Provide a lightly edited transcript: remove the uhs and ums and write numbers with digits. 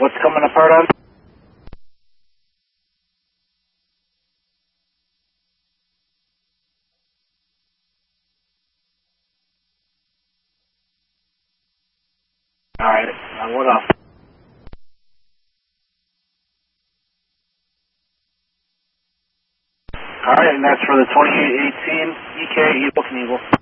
What's coming apart on? Alright, what else? Alright, and that's for the 2818 EK Eagle Knievel.